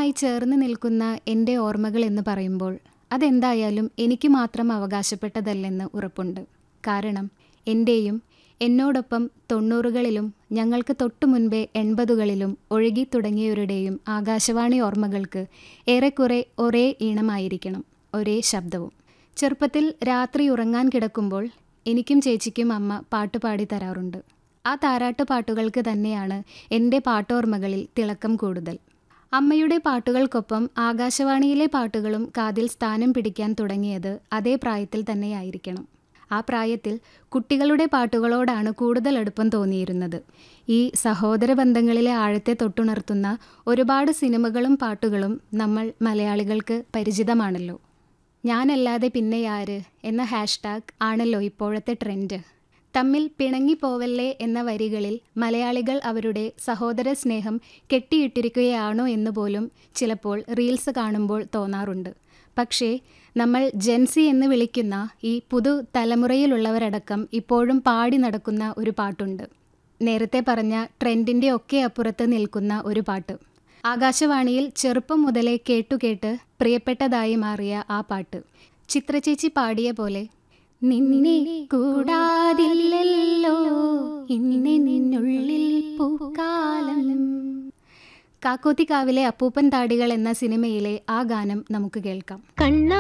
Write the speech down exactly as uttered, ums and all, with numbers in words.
ഹൃദയവുമായി ചേർന്ന് നിൽക്കുന്ന എൻ്റെ ഓർമ്മകൾ എന്ന് പറയുമ്പോൾ അതെന്തായാലും എനിക്ക് മാത്രം അവകാശപ്പെട്ടതല്ലെന്ന് ഉറപ്പുണ്ട്. കാരണം എൻ്റെയും എന്നോടൊപ്പം തൊണ്ണൂറുകളിലും ഞങ്ങൾക്ക് തൊട്ടു മുൻപേ എൺപതുകളിലും ഒഴുകി തുടങ്ങിയവരുടെയും ആകാശവാണി ഓർമ്മകൾക്ക് ഏറെക്കുറെ ഒരേ ഈണമായിരിക്കണം, ഒരേ ശബ്ദവും. ചെറുപ്പത്തിൽ രാത്രി ഉറങ്ങാൻ കിടക്കുമ്പോൾ എനിക്കും ചേച്ചിക്കും അമ്മ പാട്ടുപാടി തരാറുണ്ട്. ആ താരാട്ട് പാട്ടുകൾക്ക് തന്നെയാണ് എൻ്റെ പാട്ടോർമ്മകളിൽ തിളക്കം കൂടുതൽ. അമ്മയുടെ പാട്ടുകൾക്കൊപ്പം ആകാശവാണിയിലെ പാട്ടുകളും കാതിൽ സ്ഥാനം പിടിക്കാൻ തുടങ്ങിയത് അതേ പ്രായത്തിൽ തന്നെയായിരിക്കണം. ആ പ്രായത്തിൽ കുട്ടികളുടെ പാട്ടുകളോടാണ് കൂടുതൽ അടുപ്പം തോന്നിയിരുന്നത്. ഈ സഹോദര ബന്ധങ്ങളിലെ ആഴത്തെ തൊട്ടുണർത്തുന്ന ഒരുപാട് സിനിമകളും പാട്ടുകളും നമ്മൾ മലയാളികൾക്ക് പരിചിതമാണല്ലോ. ഞാനല്ലാതെ പിന്നെയാര് എന്ന ഹാഷ്ടാഗ് ആണല്ലോ ഇപ്പോഴത്തെ ട്രെൻഡ്. തമ്മിൽ പിണങ്ങിപ്പോവല്ലേ എന്ന വരികളിൽ മലയാളികൾ അവരുടെ സഹോദര സ്നേഹം കെട്ടിയിട്ടിരിക്കുകയാണോ എന്ന് പോലും ചിലപ്പോൾ റീൽസ് കാണുമ്പോൾ തോന്നാറുണ്ട്. പക്ഷേ നമ്മൾ ജെൻസി എന്ന് വിളിക്കുന്ന ഈ പുതു തലമുറയിലുള്ളവരടക്കം ഇപ്പോഴും പാടി നടക്കുന്ന ഒരു പാട്ടുണ്ട്. നേരത്തെ പറഞ്ഞ ട്രെൻഡിൻ്റെ ഒക്കെ അപ്പുറത്ത് നിൽക്കുന്ന ഒരു പാട്ട്. ആകാശവാണിയിൽ ചെറുപ്പം മുതലേ കേട്ടുകേട്ട് പ്രിയപ്പെട്ടതായി മാറിയ ആ പാട്ട് ചിത്രചേച്ചി പാടിയ പോലെ നിന്നെ കൂടാതില്ലല്ലോ ഇന്നെ നിന്നുള്ളിൽ പൂക്കാലം. കാക്കോത്തിക്കാവിലെ അപ്പൂപ്പൻ താടികൾ എന്ന സിനിമയിലെ ആ ഗാനം നമുക്ക് കേൾക്കാം.